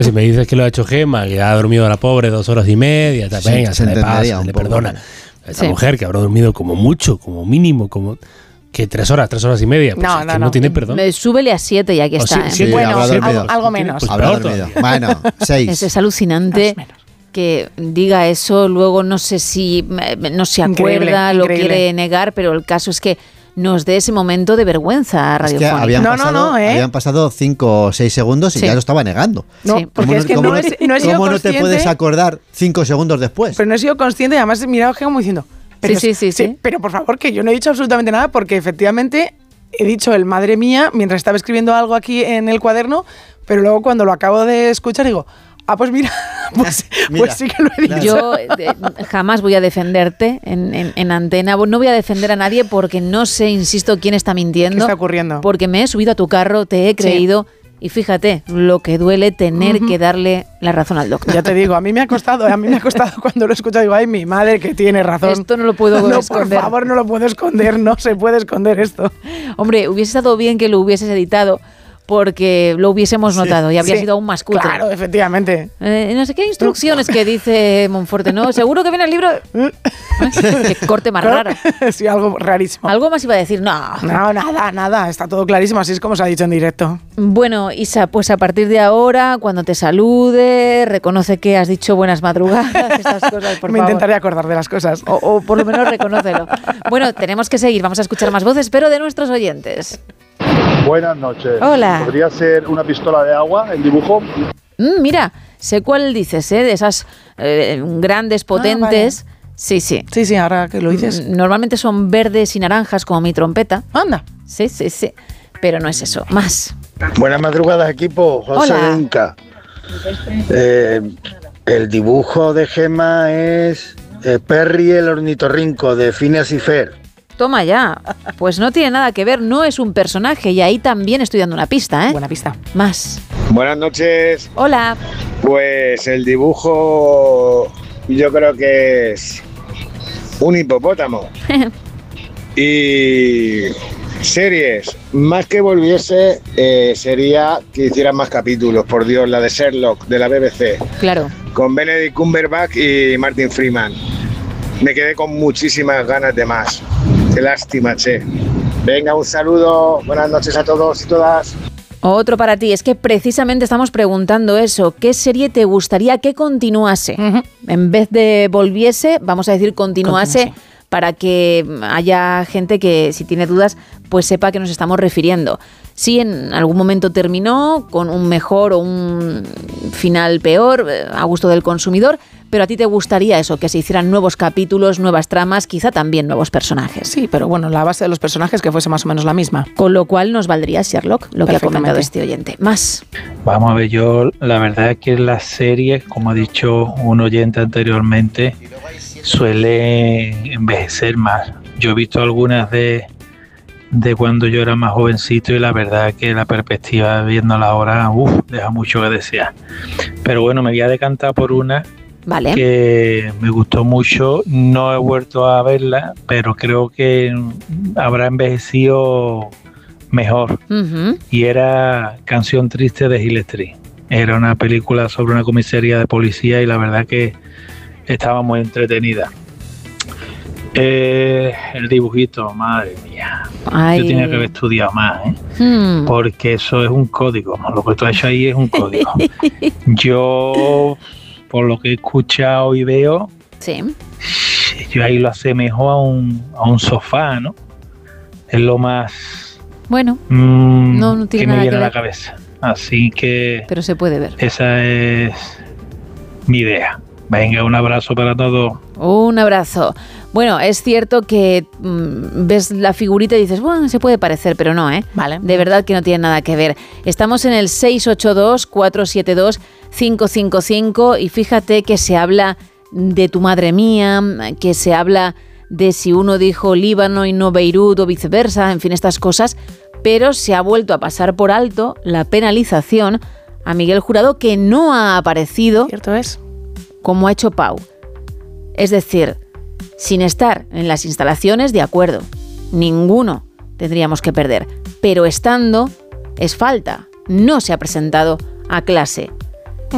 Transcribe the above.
Si me dices que lo ha hecho Gemma, que ha dormido a la pobre 2 horas y media, venga, se le pasa, se le perdona. Esta mujer que habrá dormido como mucho, como mínimo, como... que 3 horas y media. Pues no tiene perdón. Súbele a 7 y aquí está. Sí, bueno, algo menos. Pues habrá dormido. Bueno, 6. Es alucinante que diga eso. Luego no sé si no se acuerda, lo quiere negar, pero el caso es que nos dé ese momento de vergüenza radiofónica. Habían pasado 5 o 6 segundos y ya lo estaba negando. No, porque es que no he sido consciente. ¿Cómo no te puedes acordar 5 segundos después? Pero no he sido consciente y además he mirado como diciendo... Pero, sí. Pero por favor, que yo no he dicho absolutamente nada porque efectivamente he dicho el madre mía mientras estaba escribiendo algo aquí en el cuaderno, pero luego cuando lo acabo de escuchar digo, pues mira, pues sí que lo he dicho. Yo jamás voy a defenderte en antena, no voy a defender a nadie porque no sé, insisto, quién está mintiendo. ¿Qué está ocurriendo? Porque me he subido a tu carro, te he creído... Sí. Y fíjate, lo que duele tener que darle la razón al doctor. Ya te digo, a mí me ha costado cuando lo he escuchado, digo, ay, mi madre que tiene razón. Esto no lo puedo esconder. Por favor, no lo puedo esconder, no se puede esconder esto. Hombre, hubiese estado bien que lo hubieses editado, porque lo hubiésemos notado y habría sido aún más cutre. Claro, efectivamente. No sé qué instrucciones que dice Monforte, ¿no? Seguro que viene el libro... Qué corte más raro. Sí, algo rarísimo. Algo más iba a decir, no, nada, está todo clarísimo, así es como se ha dicho en directo. Bueno, Isa, pues a partir de ahora, cuando te salude, reconoce que has dicho buenas madrugadas, estas cosas, por favor. Me intentaré acordar de las cosas. O por lo menos reconócelo. Bueno, tenemos que seguir, vamos a escuchar más voces, pero de nuestros oyentes. Buenas noches. Hola. ¿Podría ser una pistola de agua el dibujo? Mira, sé cuál dices, de esas grandes, potentes. Vale. Sí, ahora que lo dices. Normalmente son verdes y naranjas, como mi trompeta. Anda. Sí. Pero no es eso. Más. Buenas madrugadas, equipo. José de Inca. El dibujo de Gemma es Perry el ornitorrinco, de Phineas y Ferb. Toma ya. Pues no tiene nada que ver, no es un personaje. Y ahí también estoy dando una pista, Buena pista. Más. Buenas noches. Hola. Pues el dibujo yo creo que es un hipopótamo. Y series, más que volviese, sería que hicieran más capítulos, por Dios, la de Sherlock, de la BBC. Claro. Con Benedict Cumberbatch y Martin Freeman. Me quedé con muchísimas ganas de más. Qué lástima, che. Venga, un saludo, buenas noches a todos y todas. Otro para ti, es que precisamente estamos preguntando eso. ¿Qué serie te gustaría que continuase? En vez de volviese, vamos a decir continuase, para que haya gente que, si tiene dudas, pues sepa a qué nos estamos refiriendo. Si en algún momento terminó con un mejor o un final peor, a gusto del consumidor, pero a ti te gustaría eso, que se hicieran nuevos capítulos, nuevas tramas, quizá también nuevos personajes. Sí, pero bueno, la base de los personajes que fuese más o menos la misma. Con lo cual nos valdría Sherlock, lo que ha comentado este oyente. Más. Vamos a ver, yo la verdad es que las series, como ha dicho un oyente anteriormente, suelen envejecer más. Yo he visto algunas de cuando yo era más jovencito y la verdad es que la perspectiva viéndola ahora, deja mucho que desear. Pero bueno, me voy a decantar por una que me gustó mucho. No he vuelto a verla, pero creo que habrá envejecido mejor. Y era Canción Triste de Hill Street. Era una película sobre una comisaría de policía y la verdad que estaba muy entretenida. El dibujito, madre mía. Yo tenía que haber estudiado más, porque eso es un código. Lo que tú has hecho ahí es un código. Yo, por lo que he escuchado y veo, yo ahí lo asemejo a un sofá, ¿no? Es lo más no tiene que me viene a la cabeza. Así que... Pero se puede ver. Esa es mi idea. Venga, un abrazo para todos. Un abrazo. Bueno, es cierto que ves la figurita y dices, bueno, se puede parecer, pero no, Vale. De verdad que no tiene nada que ver. Estamos en el 682-472-555 y fíjate que se habla de tu madre mía, que se habla de si uno dijo Líbano y no Beirut o viceversa, en fin, estas cosas, pero se ha vuelto a pasar por alto la penalización a Miguel Jurado, que no ha aparecido. Cierto es. Como ha hecho Pau. Es decir, sin estar en las instalaciones, de acuerdo, ninguno tendríamos que perder, pero estando es falta, no se ha presentado a clase.